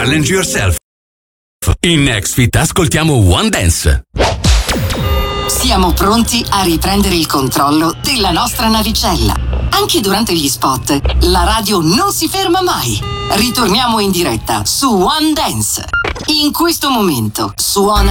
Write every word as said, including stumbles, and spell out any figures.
Challenge yourself. In Next Fit ascoltiamo One Dance. Siamo pronti a riprendere il controllo della nostra navicella. Anche durante gli spot, la radio non si ferma mai. Ritorniamo in diretta su One Dance. In questo momento suona